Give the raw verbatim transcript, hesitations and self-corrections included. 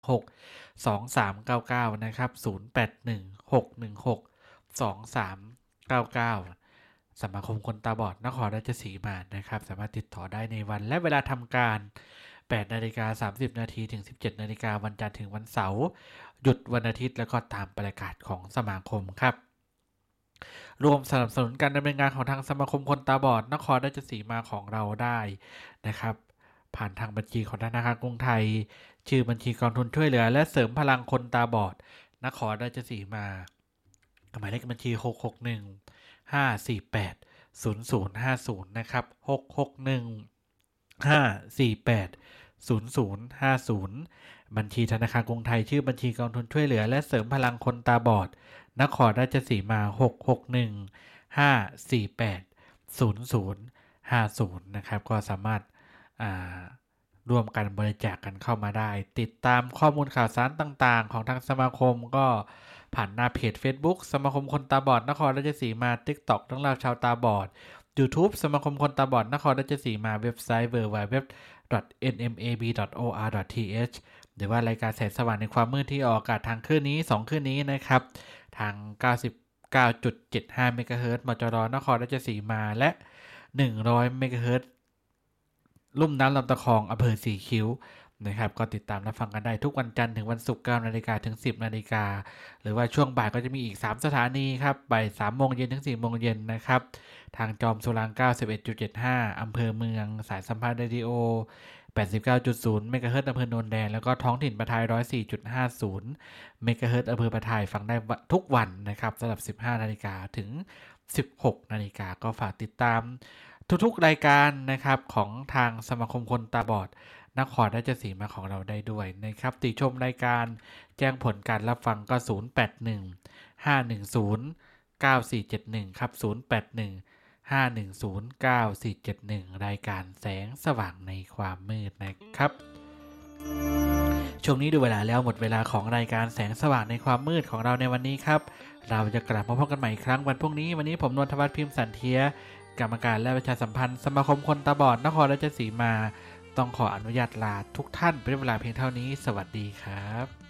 หก สอง สาม เก้า เก้านะครับศูนย์ แปด หนึ่ง หก หนึ่ง หก สอง สาม เก้า เก้าสมาคมคนตาบอดนครราชสีมานะครับสามารถติดต่อได้ในวันและเวลาทำการแปดนาฬิกาสามสิบนาทีถึงสิบเจ็ดนาฬิกาวันจันทร์ถึงวันเสาร์หยุดวันอาทิตย์แล้วก็ตามประกาศของสมาคมครับรวมสนับสนุนการดำเนินงานของทางสมาคมคนตาบอดนครราชสีมาของเราได้นะครับผ่านทางบัญชีของธนาคารกรุงไทยชื่อบัญชีกองทุนช่วยเหลือและเสริมพลังคนตาบอดนครราชสีมาหมายเลขบัญชีหก หก หนึ่ง ห้า สี่ แปด ศูนย์ ศูนย์ ห้า ศูนย์นะครับหก หก หนึ่ง ห้า สี่ แปด ศูนย์ ศูนย์ ห้า ศูนย์บัญชีธนาคารกรุงไทยชื่อบัญชีกองทุนช่วยเหลือและเสริมพลังคนตาบอดนครราชสีมาหก หก หนึ่ง ห้า สี่ แปด ศูนย์ ศูนย์ ห้า ศูนย์นะครับก็สามารถร่วมกันบริจาค ก, กันเข้ามาได้ติดตามข้อมูลข่าวสารต่างๆของทางสมาคมก็ผ่านหน้าเพจ Facebook สมาคมคนตาบอดนครราชสีมา TikTok ทั้งเราชาวตาบอด YouTube สมาคมคนตาบอดนครราชสีมาเว็บไซต์ ดับเบิลยู ดับเบิลยู ดับเบิลยู ดอท เอ็น เอ็ม เอ บี ดอท โอ อาร์ ดอท ที เอช หรือว่ารายการแสงสว่างในความมืดที่ออกอากาศทางคลื่นนี้สองคลื่นนี้นะครับทาง เก้าสิบเก้าจุดเจ็ดห้า เมกะเฮิรตซ์ มจรนครราชสีมาและหนึ่งร้อยเมกะเฮิรตซ์ลุ่มน้ำลำตะคองอำเภอสีคิ้วนะครับก็ติดตามรับฟังกันได้ทุกวันจันทร์ถึงวันศุกร์ เก้านาฬิกาถึง สิบนาฬิกาหรือว่าช่วงบ่ายก็จะมีอีกสามสถานีครับบ่าย สามโมงเย็นถึง สี่โมงเย็นนะครับทางจอมสุราง เก้าสิบเอ็ดจุดเจ็ดห้า อำเภอเมืองสายสัมพันธ์เรดิโอ แปดสิบเก้าจุดศูนย์ เมกะเฮิรตซ์อำเภอโนนแดงแล้วก็ท้องถิ่นปะทาย หนึ่งร้อยสี่จุดห้าศูนย์ เมกะเฮิรตซ์อำเภอปะทายฟังได้ทุกวันนะครับสำหรับ สิบห้านาฬิกาถึง สิบหกนาฬิกาก็ฝากติดตามทุกๆรายการนะครับของทางสมาคมคนตาบอดนครราชสีมาของเราได้ด้วยนะครับติชมรายการแจ้งผลการรับฟังก็ศูนย์ แปด หนึ่ง ห้า หนึ่ง ศูนย์ เก้า สี่ เจ็ด หนึ่งครับศูนย์ แปด หนึ่ง ห้า หนึ่ง ศูนย์ เก้า สี่ เจ็ด หนึ่งรายการแสงสว่างในความมืดนะครับช่วงนี้ดูเวลาแล้วหมดเวลาของรายการแสงสว่างในความมืดของเราในวันนี้ครับเราจะกลับมาพบกันใหม่อีกครั้งวันพรุ่งนี้วันนี้ผมนนทวัฒน์พิมพ์สันเทียกรรมการและประชาสัมพันธ์สมาคมคนตาบอดนครราชสีมาต้องขออนุญาตลาทุกท่านเป็นเวลาเพียงเท่านี้สวัสดีครับ